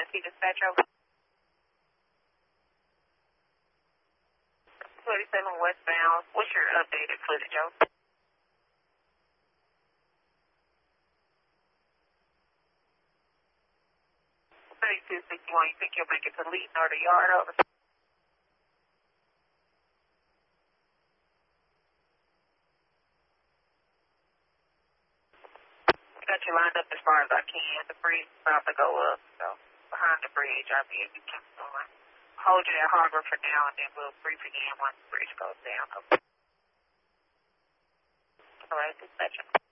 IC dispatch over. 27 westbound. What's your updated footage over? 3261, you think you'll make it to Leeton or the yard over? Got you lined up as far as I can. The bridge is about to go up, so behind the bridge, I'll be able to keep going. Hold you at Harbor for now, and then we'll brief again once the bridge goes down. Okay. All right, dispatcher.